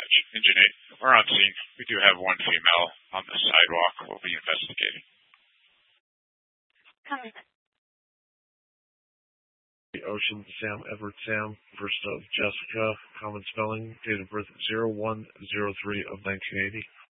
dispatch. Engine 8, we're on scene. We do have one female on the sidewalk. We'll be investigating. Ocean Sam Edward Sam, first of Jessica, common spelling, date of birth 01/03 of 1980.